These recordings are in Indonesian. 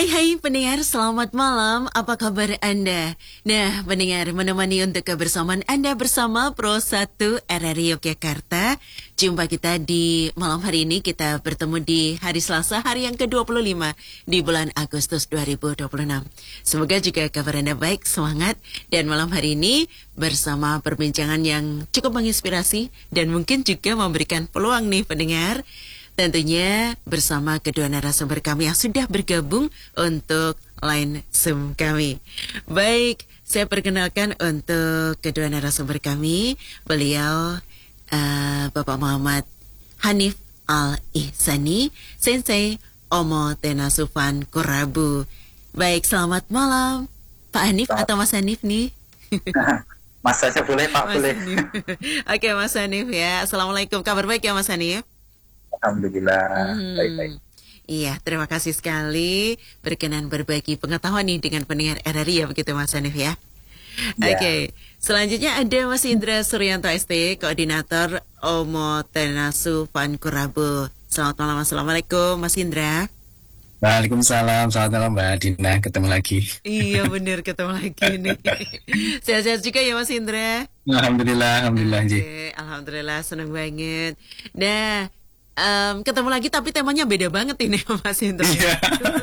Hai pendengar, selamat malam. Apa kabar Anda? Nah, pendengar, menemani untuk kebersamaan Anda bersama Pro 1 RRI Yogyakarta. Jumpa kita di malam hari ini. Kita bertemu di hari Selasa, hari yang ke-25 di bulan Agustus 2026. Semoga juga kabar Anda baik, semangat. Dan malam hari ini bersama perbincangan yang cukup menginspirasi dan mungkin juga memberikan peluang nih pendengar. Tentunya bersama kedua narasumber kami yang sudah bergabung untuk line Zoom kami. Baik, saya perkenalkan untuk kedua narasumber kami. Beliau Bapak Muhammad Hanif Al-Ihsani, Sensei Omo Tenasufan Kurabu. Baik, selamat malam Pak Hanif atau Mas Hanif nih? Mas saja boleh, Pak Mas boleh. Hanif. Oke, Mas Hanif ya. Assalamualaikum, kabar baik ya Mas Hanif? Alhamdulillah, baik-baik. Iya, terima kasih sekali berkenan berbagi pengetahuan nih dengan pendengar RRI ya begitu Mas Hanif ya. Ya, Oke, selanjutnya ada Mas Indra Suryanto ST, Koordinator Omo Tenasu Fan Kurabu. Selamat malam, Assalamualaikum Mas Indra. Waalaikumsalam, selamat malam Mbak Dina, ketemu lagi. Iya benar ketemu lagi nih. Sehat-sehat juga ya Mas Indra. Alhamdulillah, Ji. Oke, alhamdulillah senang banget. Nah, ketemu lagi tapi temanya beda banget ini Mas Indra. Iya.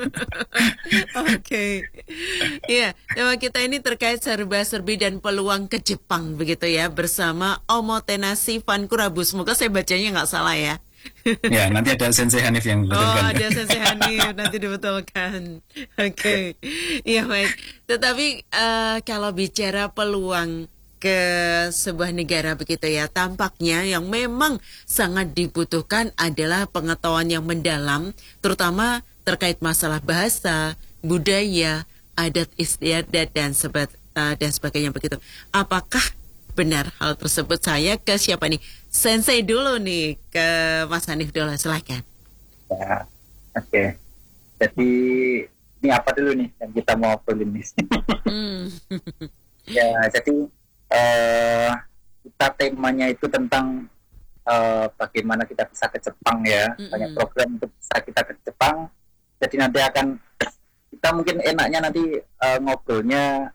Oke. Iya, tema kita ini terkait serba-serbi dan peluang ke Jepang begitu ya bersama Omotenashi Fan Kurabu. Semoga saya bacanya nggak salah ya. Ya, nanti ada Sensei Hanif yang Oh, betulkan. ada Sensei Hanif nanti dibetulkan. Oke. Iya baik. Tetapi kalau bicara peluang ke sebuah negara begitu ya, tampaknya yang memang sangat dibutuhkan adalah pengetahuan yang mendalam, terutama terkait masalah bahasa, budaya, adat istiadat dan sebagainya begitu. Apakah benar hal tersebut? Saya ke siapa nih? Sensei dulu nih, ke Mas Hanif dulu, silakan. ya, oke. Jadi ini apa dulu nih yang kita mau obrolin nih? Hmm. Ya, jadi kita temanya itu tentang bagaimana kita bisa ke Jepang ya. Banyak program untuk bisa kita ke Jepang. Jadi nanti kita mungkin enaknya nanti ngobrolnya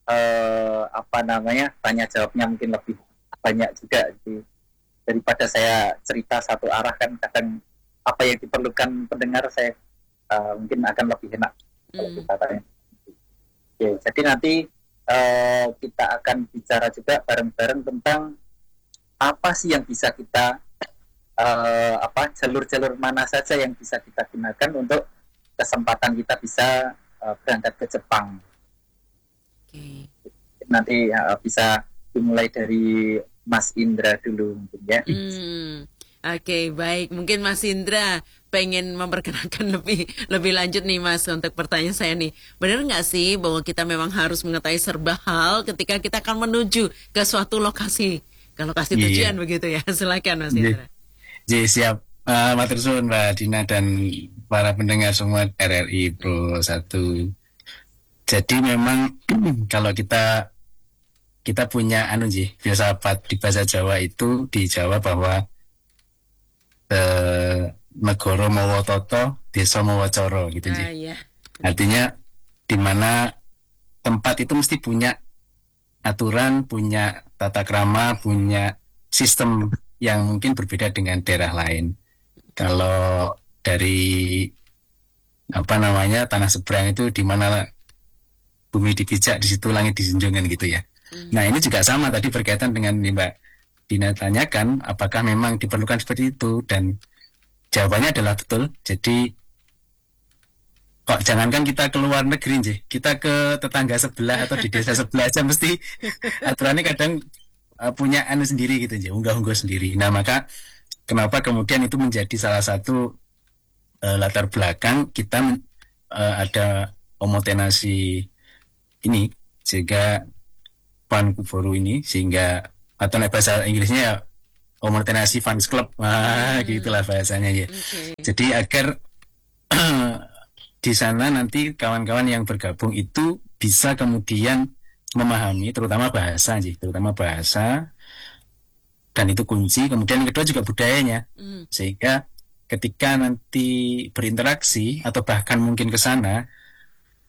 tanya jawabnya mungkin lebih banyak juga. Jadi, daripada saya cerita satu arah kan kadang apa yang diperlukan pendengar saya mungkin akan lebih enak kalau kita tanya. Oke, jadi nanti kita akan bicara juga bareng-bareng tentang apa sih yang bisa kita jalur-jalur mana saja yang bisa kita gunakan untuk kesempatan kita bisa berangkat ke Jepang. Oke. Nanti bisa dimulai dari Mas Indra dulu mungkin ya. Oke, baik. Mungkin Mas Indra pengen memperkenalkan lebih lanjut nih Mas untuk pertanyaan saya nih. Benar nggak sih bahwa kita memang harus mengetahui serba hal ketika kita akan menuju ke suatu lokasi, ke lokasi tujuan begitu ya? Silakan Mas Indra. Ji, siap. Matur suwun Mbak Dina dan para pendengar semua RRI Pro 1. Jadi memang kalau kita punya filsafat di bahasa Jawa itu di Jawa bahwa negoro mawa tata, desa mawa cara gitu Ji. Iya. Artinya di mana tempat itu mesti punya aturan, punya tata krama, punya sistem yang mungkin berbeda dengan daerah lain. Kalau dari tanah seberang itu di mana bumi dipijak, di situ langit disunjungkan gitu ya. Nah ini juga sama tadi berkaitan dengan Mbak Dina tanyakan apakah memang diperlukan seperti itu, dan jawabannya adalah betul. Jadi kok jangankan kita ke luar negeri sih, kita ke tetangga sebelah atau di desa sebelah aja mesti aturannya kadang punya sendiri gitu aja, unggah-unggah sendiri. Nah maka kenapa kemudian itu menjadi salah satu latar belakang kita ada Omotenashi ini, sehingga Fan Kurabu ini, sehingga atau bahasa Inggrisnya ya Omotenashi Fans Club, gitulah bahasanya ya. Okay. Jadi agar di sana nanti kawan-kawan yang bergabung itu bisa kemudian memahami terutama bahasa, dan itu kunci. Kemudian yang kedua juga budayanya, sehingga ketika nanti berinteraksi atau bahkan mungkin ke sana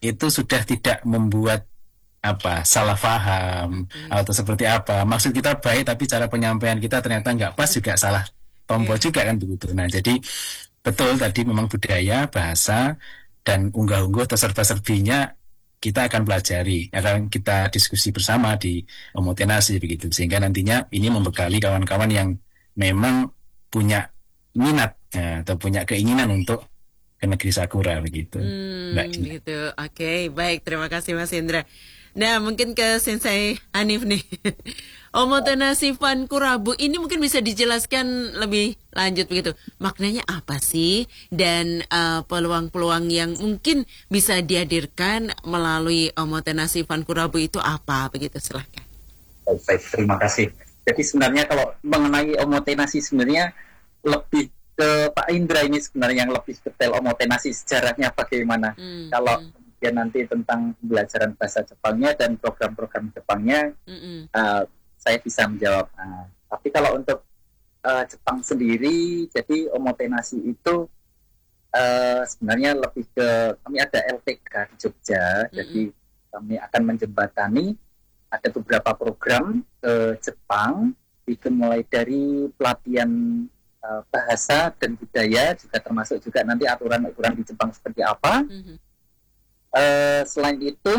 itu sudah tidak membuat salah paham atau seperti apa. Maksud kita baik tapi cara penyampaian kita ternyata nggak pas, juga salah tombol juga kan begitu. Nah, jadi betul tadi memang budaya, bahasa, dan unggah-ungguh atau serba-serbinya kita akan pelajari, akan kita diskusi bersama di Omotenasi begitu, sehingga nantinya ini membekali kawan-kawan yang memang punya minat atau punya keinginan untuk ke negeri Sakura begitu. Gitu. Oke, baik, terima kasih Mas Indra. Nah, mungkin ke Sensei Hanif nih. Omotenasi Fankurabu ini mungkin bisa dijelaskan lebih lanjut begitu. Maknanya apa sih? Dan peluang-peluang yang mungkin bisa dihadirkan melalui Omotenasi Fankurabu itu apa? Begitu, silahkan. Baik, terima kasih. Jadi sebenarnya kalau mengenai Omotenasi sebenarnya lebih ke Pak Indra ini sebenarnya yang lebih detail Omotenasi sejarahnya bagaimana. Kalau ya nanti tentang pembelajaran bahasa Jepangnya dan program-program Jepangnya, saya bisa menjawab. Tapi kalau untuk Jepang sendiri, jadi Omotenasi itu sebenarnya lebih ke, kami ada LTK di Jogja, jadi kami akan menjembatani ada beberapa program ke Jepang, itu mulai dari pelatihan bahasa dan budaya, juga termasuk juga nanti aturan-aturan di Jepang seperti apa. Selain itu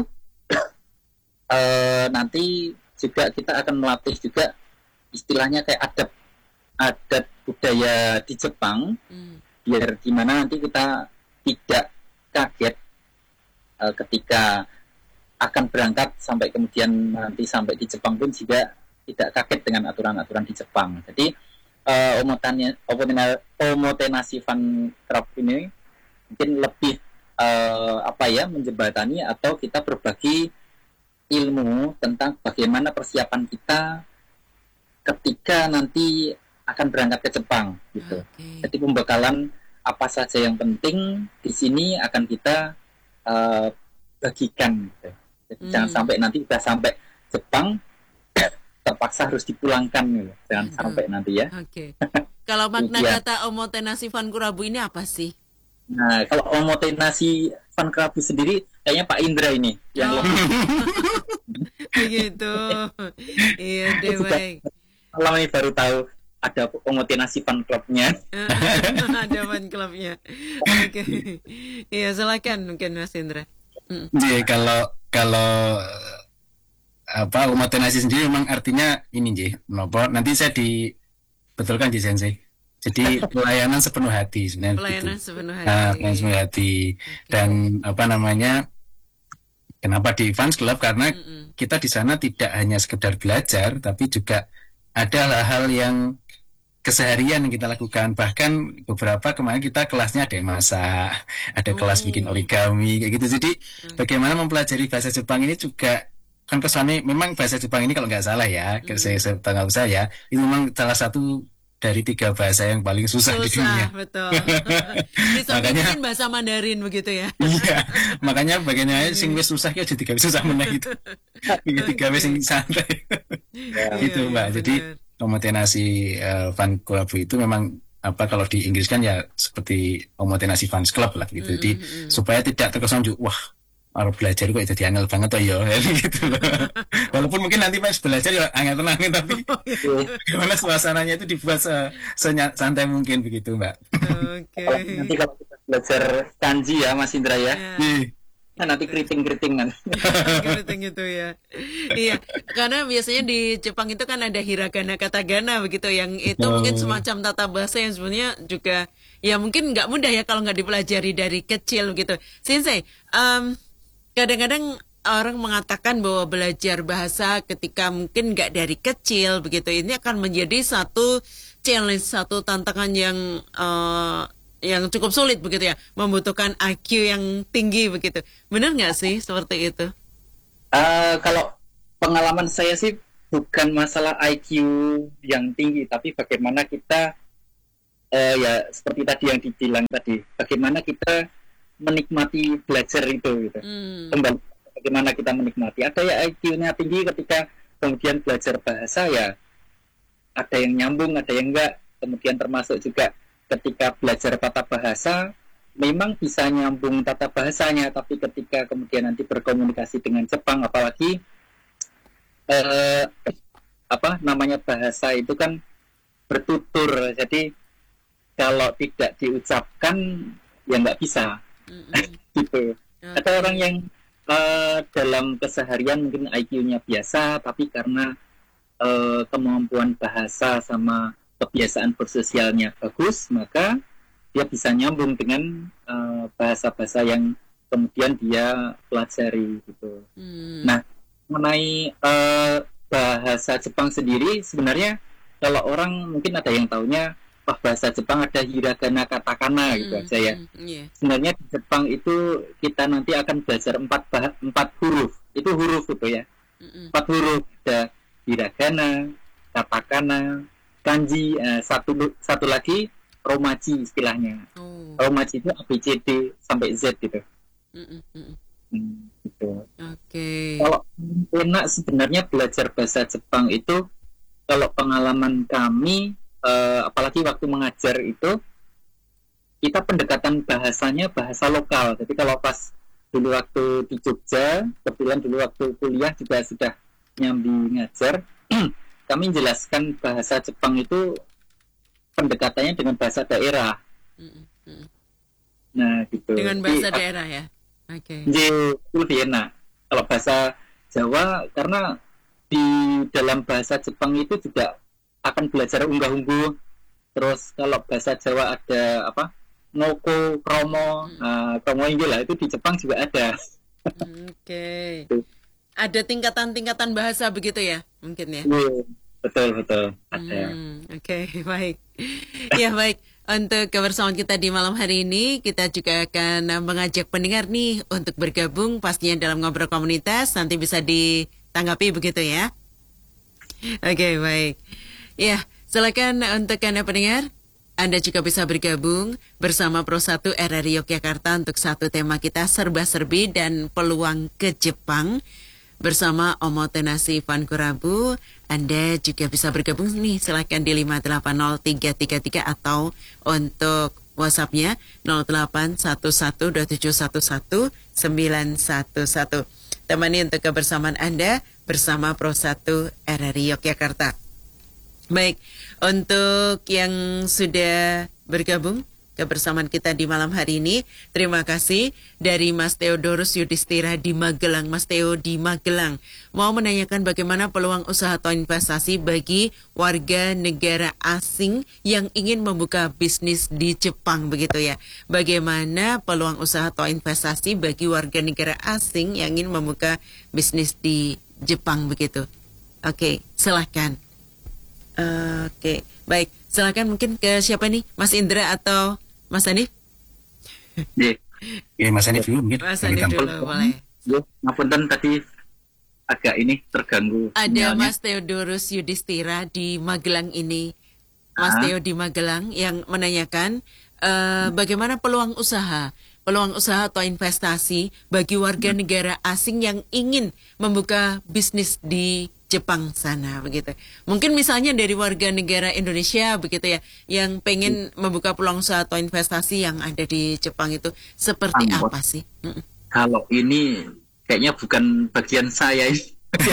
nanti juga kita akan melatih juga istilahnya kayak adat budaya di Jepang, biar gimana nanti kita tidak kaget ketika akan berangkat sampai kemudian nanti sampai di Jepang pun juga tidak kaget dengan aturan-aturan di Jepang. Jadi Omotenasi Fancraft ini mungkin lebih menjembatani atau kita berbagi ilmu tentang bagaimana persiapan kita ketika nanti akan berangkat ke Jepang gitu. Jadi pembekalan apa saja yang penting di sini akan kita bagikan gitu. Jadi jangan sampai nanti udah sampai Jepang terpaksa harus dipulangkan gitu. Jangan sampai nanti ya. Kalau makna kata Omotenasi Fankurabu ini apa sih? Nah, kalau Omotenasi Fankurabu sendiri kayaknya Pak Indra ini yang lebih begitu. Iya deh, baik. Kalau ini baru tahu ada Omotenasi Fanclubnya. Ada fanclubnya. Oke. Iya, silakan mungkin Mas Indra. Jadi kalau Omotenasi sendiri memang artinya ini nanti saya dibetulkan di Sensei. Jadi pelayanan sepenuh hati sebenarnya. Pelayanan sepenuh hati. Pelayanan sepenuh hati. Dan kenapa di Fans Club? Karena kita di sana tidak hanya sekedar belajar, tapi juga ada hal-hal yang keseharian yang kita lakukan. Bahkan beberapa kemarin kita kelasnya ada yang masak, ada kelas bikin origami kayak gitu. Jadi bagaimana mempelajari bahasa Jepang ini juga kan kesannya memang bahasa Jepang ini kalau nggak salah ya, setengah saya itu memang salah satu dari 3 bahasa yang paling susah di dunia. Betul. Makanya mungkin bahasa Mandarin begitu ya. Iya, makanya bagaimana sing wis susah ya jadi 3 susah meneh itu. 3 wis sing santai. Gitu Mbak. Jadi Omotenasi Fankurabu itu memang kalau di Inggris kan ya seperti Omotenasi Fans Club lah gitu. Jadi supaya tidak terkesan wah harus belajar kok jadi angel banget ya gitu. Walaupun mungkin nanti pas belajar ya angel tenangin, tapi gimana suasananya itu dibuat santai mungkin begitu Mbak. Nanti kalau kita belajar kanji ya Mas Indra ya. Nanti keriting nanti. Keriting itu ya. Iya, karena biasanya di Jepang itu kan ada hiragana, katagana begitu, yang itu mungkin semacam tata bahasa yang sebenarnya juga ya mungkin nggak mudah ya kalau nggak dipelajari dari kecil gitu. Sensei, kadang-kadang orang mengatakan bahwa belajar bahasa ketika mungkin nggak dari kecil begitu, ini akan menjadi satu challenge, satu tantangan yang cukup sulit begitu ya, membutuhkan IQ yang tinggi begitu. Benar nggak sih seperti itu? Kalau pengalaman saya sih bukan masalah IQ yang tinggi, tapi bagaimana kita ya seperti tadi yang dibilang tadi, bagaimana kita menikmati belajar itu gitu. Kembali bagaimana kita menikmati. Ada ya IQ-nya tinggi ketika kemudian belajar bahasa ya ada yang nyambung, ada yang enggak. Kemudian termasuk juga ketika belajar tata bahasa memang bisa nyambung tata bahasanya, tapi ketika kemudian nanti berkomunikasi dengan Jepang, apalagi eh, namanya bahasa itu kan bertutur, jadi kalau tidak diucapkan ya nggak bisa gitu. Ada orang yang dalam keseharian mungkin IQ-nya biasa, tapi karena kemampuan bahasa sama kebiasaan bersosialnya bagus, maka dia bisa nyambung dengan bahasa-bahasa yang kemudian dia pelajari gitu. Nah, mengenai bahasa Jepang sendiri, sebenarnya kalau orang mungkin ada yang taunya, wah bahasa Jepang ada hiragana, katakana gitu aja ya. Sebenarnya di Jepang itu kita nanti akan belajar empat huruf. Itu huruf itu ya. 4 huruf, ada hiragana, katakana, kanji, satu lagi romaji istilahnya. Romaji itu ABCD sampai Z gitu. Gitu. Kalau enak sebenarnya belajar bahasa Jepang itu, kalau pengalaman kami, apalagi waktu mengajar itu, kita pendekatan bahasanya bahasa lokal. Jadi kalau pas dulu waktu di Jogja, kebetulan dulu waktu kuliah juga sudah nyambi ngajar, kami menjelaskan bahasa Jepang itu pendekatannya dengan bahasa daerah. Nah gitu. Dengan bahasa daerah ya. Oke. Lebih enak. Kalau bahasa Jawa, karena di dalam bahasa Jepang itu juga akan belajar unggah-ungguh. Terus kalau bahasa Jawa ada ngoko, kromo, kromo lah itu di Jepang juga ada. Oke. Ada tingkatan-tingkatan bahasa begitu ya, mungkin ya. Betul ada. Oke, baik. Ya baik. Untuk kebersamaan kita di malam hari ini, kita juga akan mengajak pendengar nih untuk bergabung pastinya dalam ngobrol komunitas. Nanti bisa ditanggapi begitu ya. Oke, baik. Ya, silakan untuk Anda pendengar. Anda juga bisa bergabung bersama Pro 1 RRI Yogyakarta untuk satu tema kita serba-serbi dan peluang ke Jepang bersama Omotenashi Ivan Kurabu. Anda juga bisa bergabung nih, silakan di 5803333 atau untuk WhatsApp-nya 081127119111. Temani untuk kebersamaan Anda bersama Pro 1 RRI Yogyakarta. Baik, untuk yang sudah bergabung kebersamaan kita di malam hari ini, terima kasih dari Mas Theodorus Yudhistira di Magelang. Mas Theo di Magelang mau menanyakan bagaimana peluang usaha atau investasi bagi warga negara asing yang ingin membuka bisnis di Jepang begitu ya. Bagaimana peluang usaha atau investasi bagi warga negara asing yang ingin membuka bisnis di Jepang begitu. Oke, silahkan. Oke, baik. Silakan mungkin ke siapa nih? Mas Indra atau Mas Hanif? Ya, Mas Hanif dulu mungkin. Mas Hanif dulu, boleh. Ngapunten tadi agak ini terganggu. Ada Mas Theodorus Yudhistira di Magelang ini. Mas Theo di Magelang yang menanyakan bagaimana peluang usaha atau investasi bagi warga negara asing yang ingin membuka bisnis di Jepang sana begitu. Mungkin misalnya dari warga negara Indonesia begitu ya, yang pengen membuka peluang usaha atau investasi yang ada di Jepang itu seperti apa sih? Kalau ini kayaknya bukan bagian saya ini.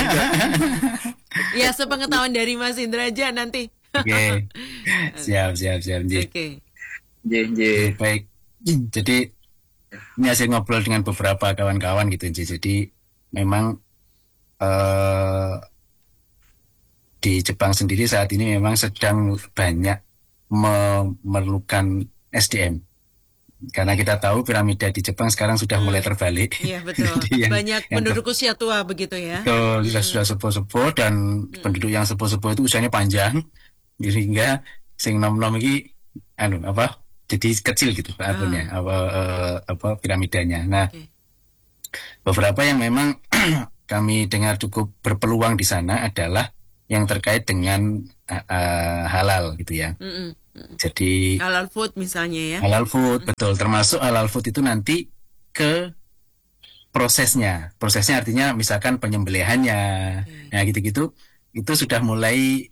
Ya, sepengetahuan dari Mas Indra aja nanti. Oke. Siap. Oke. Baik. Jadi ini hasil ngobrol dengan beberapa kawan-kawan gitu. Jadi memang di Jepang sendiri saat ini memang sedang banyak memerlukan SDM. Karena kita tahu piramida di Jepang sekarang sudah mulai terbalik. Iya, betul. Banyak penduduk usia tua begitu ya. Sudah sepuh-sepuh dan penduduk yang sepuh-sepuh itu usianya panjang. Sehingga sing nom-nom iki jadi kecil gitu piramidanya. Nah, beberapa yang memang kami dengar cukup berpeluang di sana adalah yang terkait dengan halal gitu ya. Jadi halal food misalnya ya. Halal food, betul. Termasuk halal food itu nanti ke prosesnya. Prosesnya artinya misalkan penyembelihannya. Nah, gitu-gitu itu sudah mulai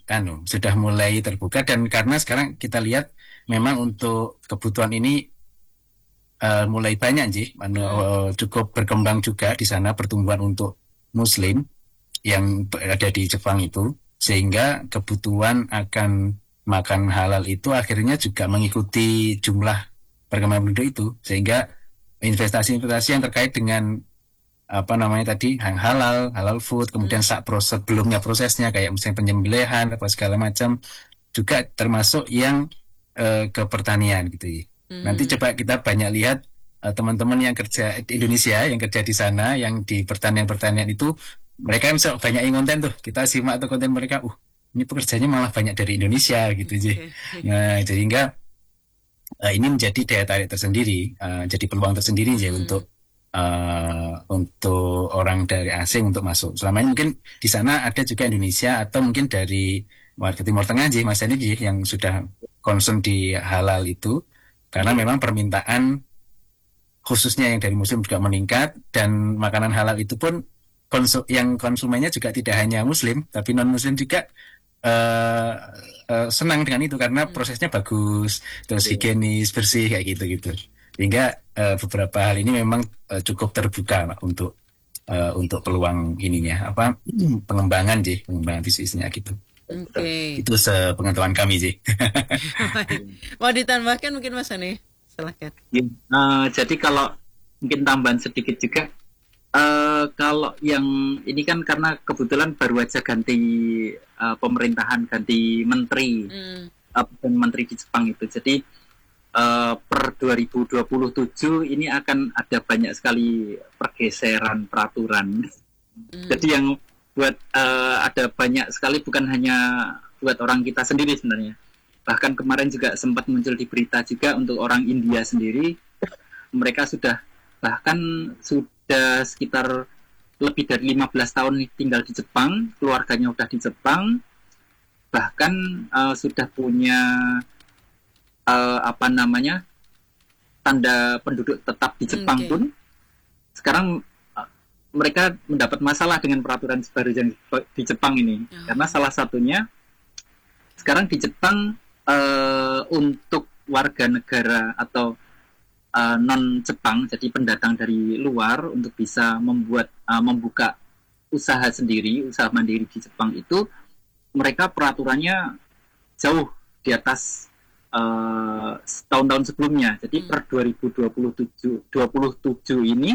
terbuka, dan karena sekarang kita lihat memang untuk kebutuhan ini mulai banyak sih, cukup berkembang juga di sana pertumbuhan untuk Muslim yang ada di Jepang itu, sehingga kebutuhan akan makan halal itu akhirnya juga mengikuti jumlah perkembangan penduduk itu, sehingga investasi-investasi yang terkait dengan apa namanya tadi yang halal food, kemudian sebelumnya prosesnya kayak misalnya penyembelihan apa segala macam juga termasuk yang ke pertanian gitu ya. Nanti coba kita banyak lihat teman-teman yang kerja di Indonesia yang kerja di sana yang di pertanian itu mereka bisa banyak yang konten tuh kita simak tuh konten mereka ini pekerjaannya malah banyak dari Indonesia gitu sih. Nah sehingga ini menjadi daya tarik tersendiri, jadi peluang tersendiri ya untuk orang dari asing untuk masuk. Selama ini mungkin di sana ada juga Indonesia atau mungkin dari warga Timur Tengah sih Mas Andi yang sudah concern di halal itu, karena memang permintaan khususnya yang dari Muslim juga meningkat, dan makanan halal itu pun yang konsumennya juga tidak hanya Muslim tapi non Muslim juga senang dengan itu karena prosesnya bagus, terus higienis, bersih kayak gitu. Sehingga beberapa hal ini memang cukup terbuka Pak, untuk peluang ininya pengembangan bisnisnya gitu. Itu sepengetahuan kami sih. Mau ditambahkan mungkin Mas Ani? Silahkan. Jadi kalau mungkin tambahan sedikit juga, kalau yang ini kan karena kebetulan baru aja ganti pemerintahan, ganti menteri, menteri di Jepang itu. Jadi per 2027 ini akan ada banyak sekali pergeseran peraturan. Jadi yang buat ada banyak sekali, bukan hanya buat orang kita sendiri sebenarnya. Bahkan kemarin juga sempat muncul di berita juga untuk orang India sendiri. Mereka sudah sekitar lebih dari 15 tahun tinggal di Jepang, keluarganya udah di Jepang, bahkan sudah punya tanda penduduk tetap di Jepang pun. Sekarang mereka mendapat masalah dengan peraturan baru yang di Jepang ini, karena salah satunya sekarang di Jepang untuk warga negara atau non Jepang, jadi pendatang dari luar untuk bisa membuka usaha sendiri, usaha mandiri di Jepang itu, mereka peraturannya jauh di atas tahun-tahun sebelumnya. Jadi per 2027 ini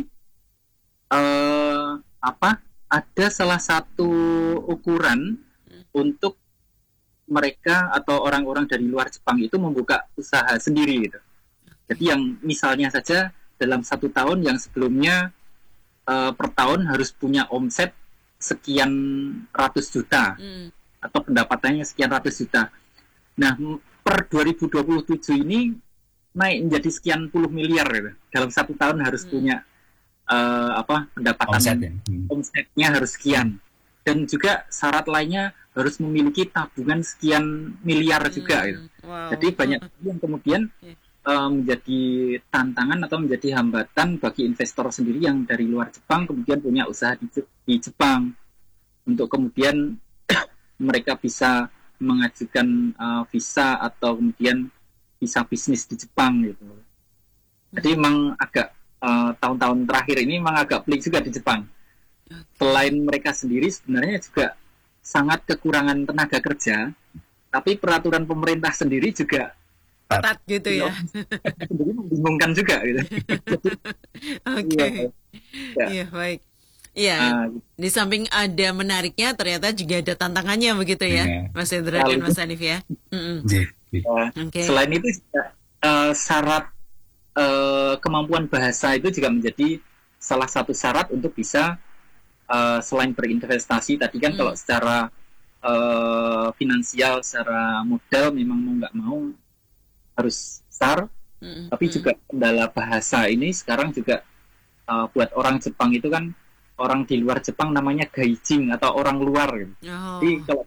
ada salah satu ukuran untuk mereka atau orang-orang dari luar Jepang itu membuka usaha sendiri gitu. Jadi yang misalnya saja dalam 1 tahun yang sebelumnya per tahun harus punya omset sekian ratus juta atau pendapatannya sekian ratus juta. Nah per 2027 ini naik menjadi sekian puluh miliar gitu. Dalam 1 tahun harus punya pendapatan omsetnya harus sekian, dan juga syarat lainnya harus memiliki tabungan sekian miliar juga gitu. Jadi banyak yang kemudian menjadi tantangan atau menjadi hambatan bagi investor sendiri yang dari luar Jepang kemudian punya usaha di Jepang untuk kemudian mereka bisa mengajukan visa atau kemudian bisa bisnis di Jepang gitu. Jadi memang agak tahun-tahun terakhir ini memang agak pelik juga di Jepang. Selain mereka sendiri sebenarnya juga sangat kekurangan tenaga kerja, tapi peraturan pemerintah sendiri juga ketat gitu ya. Sendiri membingungkan juga gitu. Oke. Iya, baik. Iya, di samping ada menariknya, ternyata juga ada tantangannya begitu ya, Mas Hendra dan Mas Hanif ya. Selain itu syarat kemampuan bahasa itu juga menjadi salah satu syarat untuk bisa selain berinvestasi tadi kan, kalau secara finansial, secara modal memang mau nggak mau harus besar, tapi juga kendala bahasa ini sekarang juga buat orang Jepang itu kan, orang di luar Jepang namanya gaijin atau orang luar gitu. Jadi kalau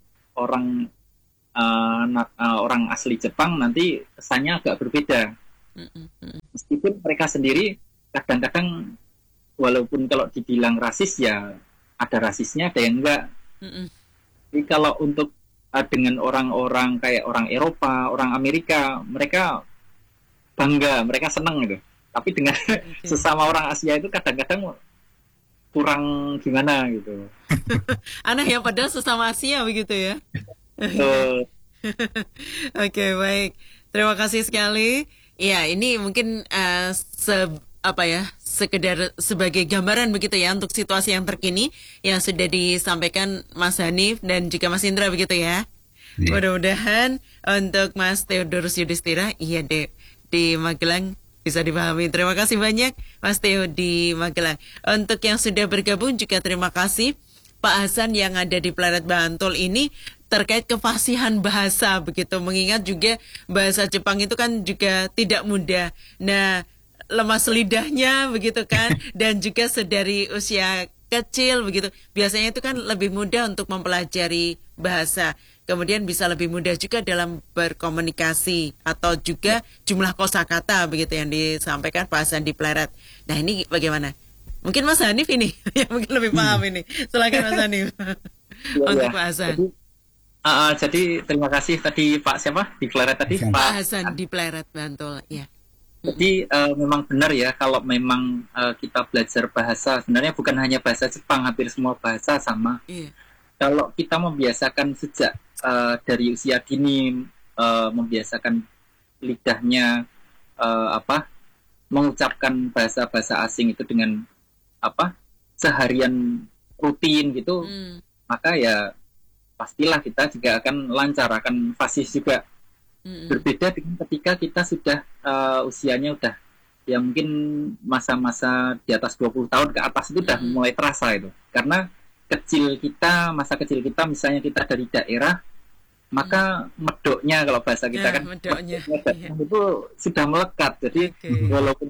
orang asli Jepang nanti kesannya agak berbeda. Meskipun mereka sendiri kadang-kadang walaupun kalau dibilang rasis ya ada rasisnya, ada yang enggak. Jadi kalau untuk dengan orang-orang kayak orang Eropa, orang Amerika, mereka bangga, mereka senang gitu. Tapi dengan sesama orang Asia itu kadang-kadang kurang gimana gitu. Aneh ya, padahal sesama Asia begitu ya. Oke, baik. Terima kasih sekali. Ya, ini mungkin sekedar sebagai gambaran begitu ya untuk situasi yang terkini yang sudah disampaikan Mas Hanif dan juga Mas Indra begitu ya. Mudah-mudahan untuk Mas Theodorus Yudhistira, iya deh, di Magelang bisa dipahami. Terima kasih banyak Mas Theo di Magelang. Untuk yang sudah bergabung juga terima kasih. Pak Hasan yang ada di Pleret Bantul ini terkait kefasihan bahasa begitu, mengingat juga bahasa Jepang itu kan juga tidak mudah. Nah, lemas lidahnya begitu kan, dan juga sedari usia kecil begitu, biasanya itu kan lebih mudah untuk mempelajari bahasa. Kemudian bisa lebih mudah juga dalam berkomunikasi atau juga jumlah kosakata begitu yang disampaikan Pak Hasan di Pleret. Nah, ini bagaimana? Mungkin Mas Hanif ini yang mungkin lebih paham ini. Silakan Mas Hanif. Untuk Pak Hasan. Jadi terima kasih tadi Pak siapa di Pleret tadi? Pak Hasan di Pleret Bantul, ya. Jadi memang benar ya, kalau memang kita belajar bahasa, sebenarnya bukan hanya bahasa Jepang, hampir semua bahasa sama. Iya. Kalau kita membiasakan sejak dari usia dini, membiasakan lidahnya mengucapkan bahasa-bahasa asing itu dengan seharian rutin gitu, maka ya pastilah kita juga akan lancar, akan fasih juga. Berbeda dengan ketika kita sudah usianya udah ya mungkin masa-masa di atas 20 tahun ke atas itu udah mulai terasa itu. Karena masa kecil kita misalnya kita dari daerah, maka medoknya kalau bahasa kita kan medoknya itu sudah melekat. Jadi walaupun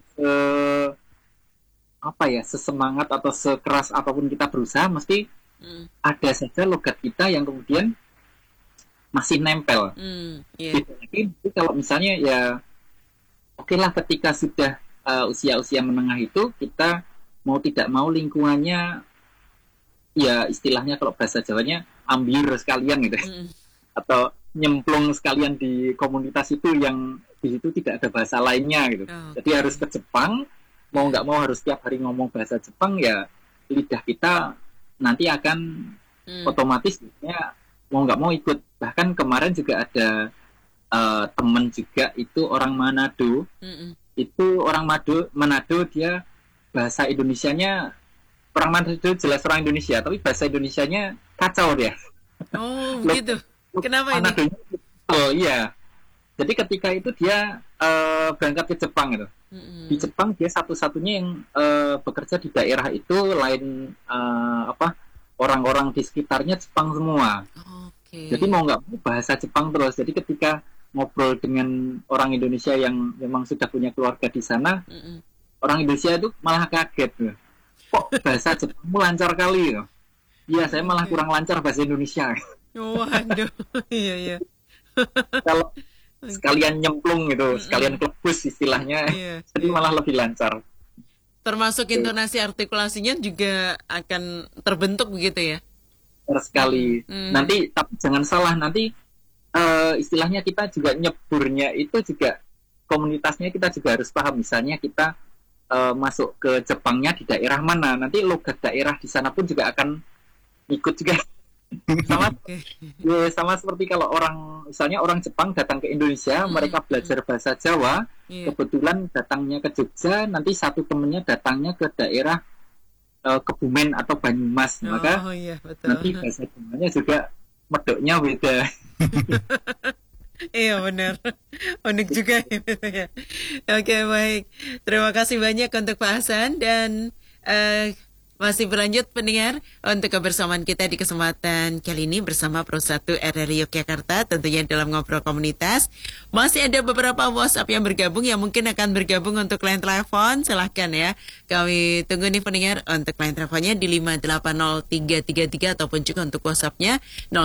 sesemangat atau sekeras apapun kita berusaha, mesti ada saja logat kita yang kemudian masih nempel. Jadi kalau misalnya ya oke lah, ketika sudah usia-usia menengah itu, kita mau tidak mau lingkungannya ya istilahnya kalau bahasa Jawanya ambil sekalian gitu, atau nyemplung sekalian di komunitas itu yang di situ tidak ada bahasa lainnya gitu. Jadi harus ke Jepang, mau nggak mau harus tiap hari ngomong bahasa Jepang, ya lidah kita nanti akan otomatis ya, mau nggak mau ikut. Bahkan kemarin juga ada teman juga itu orang Manado, itu orang Manado, dia bahasa Indonesianya, orang Manado jelas orang Indonesia, tapi bahasa Indonesianya kacau dia. Oh begitu. Kenapa ini? Oh iya. Jadi ketika itu dia berangkat ke Jepang gitu. Di Jepang dia satu-satunya yang bekerja di daerah itu, lain orang-orang di sekitarnya Jepang semua. Jadi mau nggak mau bahasa Jepang terus. Jadi ketika ngobrol dengan orang Indonesia yang memang sudah punya keluarga di sana, orang Indonesia itu malah kaget. Kok bahasa Jepangmu lancar kali? Iya, saya malah kurang lancar bahasa Indonesia. Waduh, iya. Kalau sekalian nyemplung gitu, sekalian klebus istilahnya, jadi malah lebih lancar. Termasuk intonasi artikulasinya juga akan terbentuk begitu ya? Sekali. Nanti tapi jangan salah, nanti istilahnya kita juga nyeburnya itu juga komunitasnya kita juga harus paham. Misalnya kita masuk ke Jepangnya di daerah mana, nanti logat daerah di sana pun juga akan ikut juga. Sama seperti kalau misalnya orang Jepang datang ke Indonesia, mereka belajar bahasa Jawa, kebetulan datangnya ke Jogja, nanti satu temennya datangnya ke daerah Kebumen atau Banyumas, maka nanti bahasa Jawanya juga medoknya beda. Iya benar, unik juga ya. Oke, baik, terima kasih banyak untuk Pak Hasan, dan masih berlanjut pendengar untuk kebersamaan kita di kesempatan kali ini bersama Pro 1 RRI Yogyakarta, tentunya dalam ngobrol komunitas. Masih ada beberapa WhatsApp yang bergabung, yang mungkin akan bergabung untuk line telepon. Silahkan ya, kami tunggu nih pendengar untuk line teleponnya di 5803333 ataupun juga untuk WhatsAppnya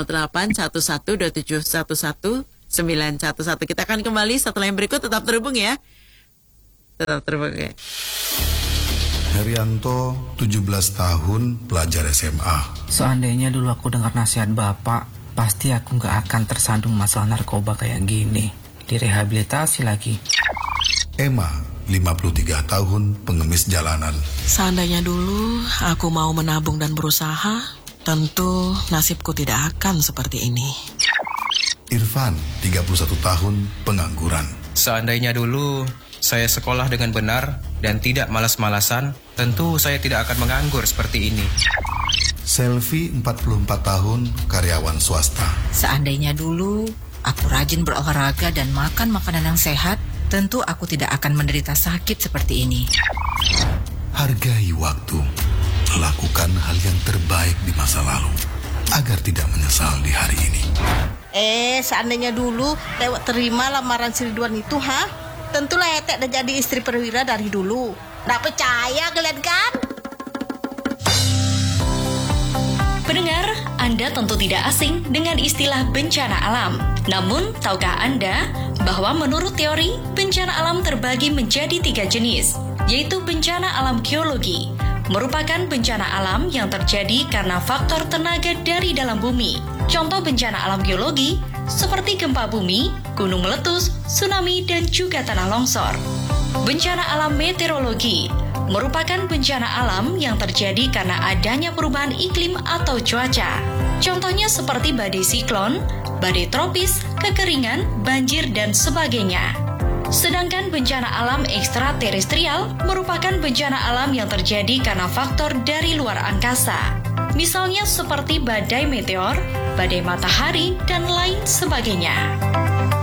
0811271111. Kita akan kembali setelah yang berikut, tetap terhubung ya. Tetap terhubung ya. Herianto, 17 tahun, pelajar SMA. Seandainya dulu aku dengar nasihat bapak, pasti aku gak akan tersandung masalah narkoba kayak gini. Direhabilitasi lagi. Emma, 53 tahun, pengemis jalanan. Seandainya dulu aku mau menabung dan berusaha, tentu nasibku tidak akan seperti ini. Irfan, 31 tahun, pengangguran. Seandainya dulu saya sekolah dengan benar dan tidak malas-malasan, tentu saya tidak akan menganggur seperti ini. Selvi, 44 tahun, karyawan swasta. Seandainya dulu aku rajin berolahraga dan makan makanan yang sehat, tentu aku tidak akan menderita sakit seperti ini. Hargai waktu. Lakukan hal yang terbaik di masa lalu agar tidak menyesal di hari ini. Seandainya dulu lewat terima lamaran si Ridwan itu, tentulah Etek udah jadi istri perwira dari dulu. Nggak percaya kalian kan? Pendengar, Anda tentu tidak asing dengan istilah bencana alam. Namun, tahukah Anda bahwa menurut teori, bencana alam terbagi menjadi 3 jenis, yaitu bencana alam geologi, merupakan bencana alam yang terjadi karena faktor tenaga dari dalam bumi. Contoh bencana alam geologi seperti gempa bumi, gunung meletus, tsunami, dan juga tanah longsor. Bencana alam meteorologi merupakan bencana alam yang terjadi karena adanya perubahan iklim atau cuaca. Contohnya seperti badai siklon, badai tropis, kekeringan, banjir, dan sebagainya. Sedangkan bencana alam ekstraterestrial merupakan bencana alam yang terjadi karena faktor dari luar angkasa. Misalnya seperti badai meteor, badai matahari, dan lain sebagainya.